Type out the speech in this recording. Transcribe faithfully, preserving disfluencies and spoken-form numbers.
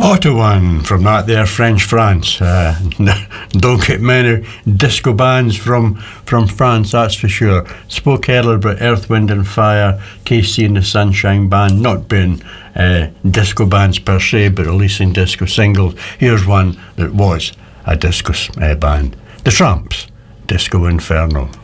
Auto one from that there French France. Uh, don't get many disco bands from from France, that's for sure. Spoke earlier about Earth, Wind and Fire, K C and the Sunshine Band, not being uh, disco bands per se, but releasing disco singles. Here's one that was a disco uh, band. The Tramps, Disco Inferno.